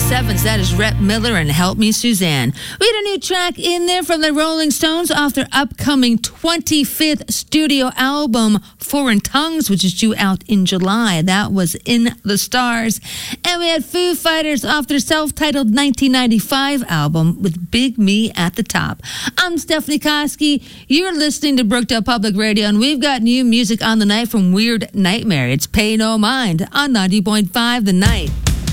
7s. That is Rhett Miller and Help Me Suzanne. We had a new track in there from the Rolling Stones off their upcoming 25th studio album, Foreign Tongues, which is due out in July. That was In the Stars. And we had Foo Fighters off their self-titled 1995 album with Big Me at the top. I'm Stephanie Koski. You're listening to Brookdale Public Radio, and we've got new music on the night from Weird Nightmare. It's Pay No Mind on 90.5 The Night.